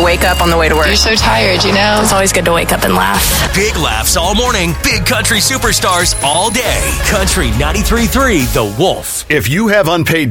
wake up on the way to work. You're so tired, you know? It's always good to wake up and laugh. Big laughs all morning. Big country superstars all day. Country 93.3 The Wolf. If you have unpaid